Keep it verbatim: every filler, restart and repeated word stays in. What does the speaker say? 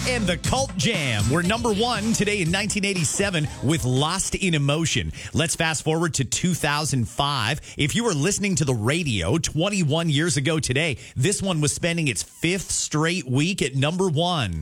And the Cult Jam were number one today in nineteen eighty-seven with Lost in Emotion. Let's fast forward to two thousand five. If you were listening to the radio twenty-one years ago today, this one was spending its fifth straight week at number one.